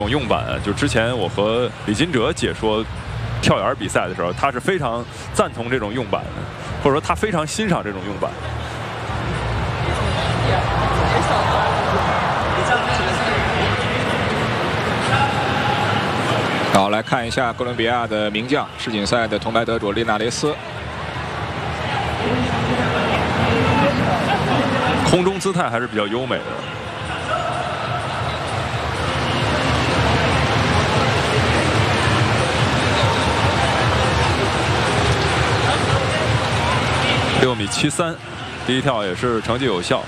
用板，就之前我和李金哲解说跳远比赛的时候，他是非常赞同这种用板的，或者说他非常欣赏这种用板。 好，来看一下哥伦比亚的名将，世锦赛的铜牌得主利纳雷斯。 空中姿态还是比较优美的。6.73米，第一跳也是成绩有效。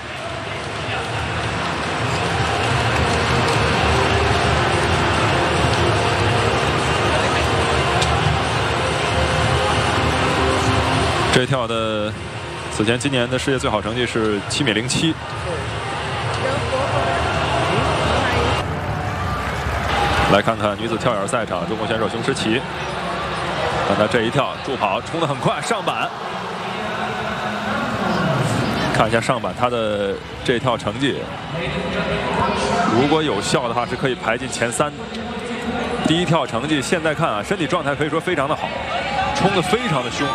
这一跳的此前今年的世界最好成绩是7.07米。来看看女子跳远赛场，中国选手熊诗琪，看她这一跳助跑冲得很快，上板。看一下上板她的这一跳成绩，如果有效的话是可以排进前3。第一跳成绩现在看啊，身体状态可以说非常的好，冲得非常的凶。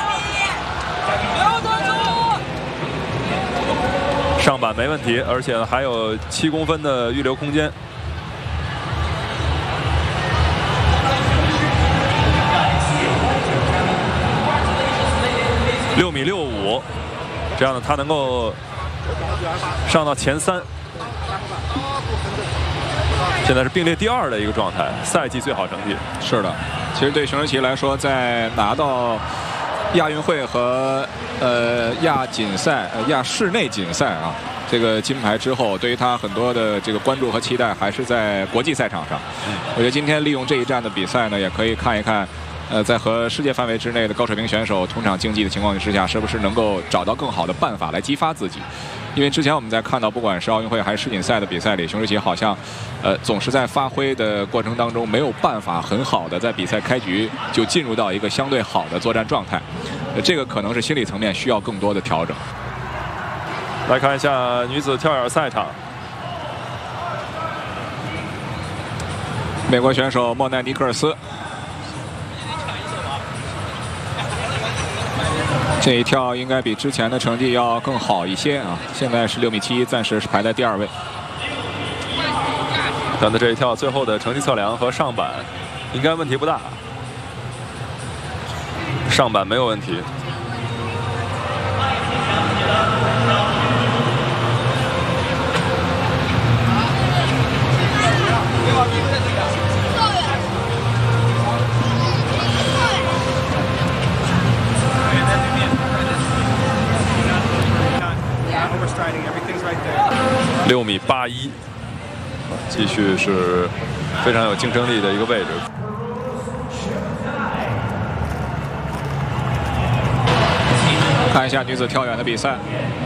上板没问题，而且还有7公分的预留空间。6.65米，这样呢，他能够上到前3。现在是并列第2的一个状态，赛季最好成绩。 是的，其实对熊诗琪来说，在拿到亚运会和亚锦赛、亚室内锦赛啊，这个金牌之后，对于他很多的这个关注和期待还是在国际赛场上。我觉得今天利用这一站的比赛呢，也可以看一看，在和世界范围之内的高水平选手同场竞技的情况之下，是不是能够找到更好的办法来激发自己。因为之前我们在看到，不管是奥运会还是世锦赛的比赛里，熊诗琪好像，总是在发挥的过程当中没有办法很好的在比赛开局就进入到一个相对好的作战状态，这个可能是心理层面需要更多的调整。 来看一下女子跳远赛场， 美国选手莫奈尼克尔斯，这一跳应该比之前的成绩要更好一些啊！现在是6.71米，暂时是排在第2位。 但他这一跳最后的成绩测量和上板应该问题不大，上板没有问题。6.81米，继续是非常有竞争力的一个位置。 看一下女子跳远的比赛，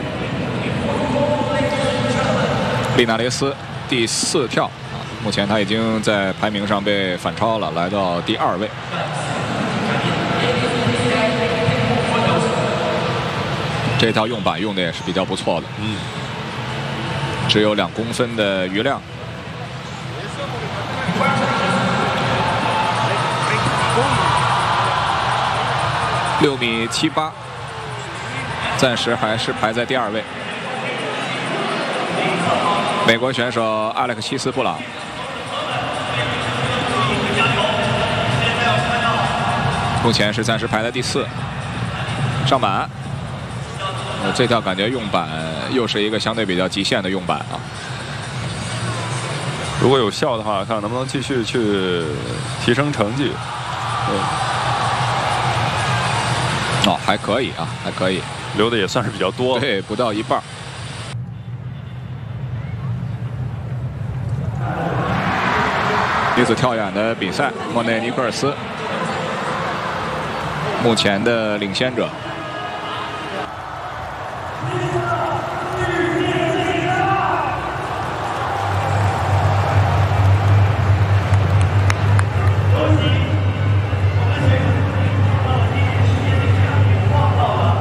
利纳雷斯第4跳，目前她已经在排名上被反超了，来到第2位。这条用板用的也是比较不错的，只有2公分的余量。6.78米，暂时还是排在第2位。美国选手阿勒克西斯·布朗，目前是暂时排在第4。上板，这跳感觉用板又是一个相对比较极限的用板啊。 如果有效的话，看能不能继续去提升成绩。 哦，还可以啊，还可以， 留的也算是比较多。 对，不到一半。女子跳远的比赛，莫内尼克尔斯目前的领先者。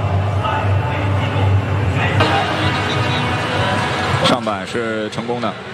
上板是成功的。